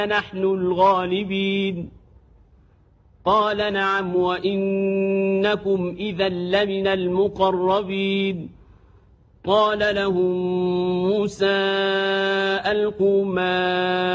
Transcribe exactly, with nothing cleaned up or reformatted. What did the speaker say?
نحن الغالبين قال نعم وإنكم إذا لمن المقربين قال لهم موسى ألقوا ما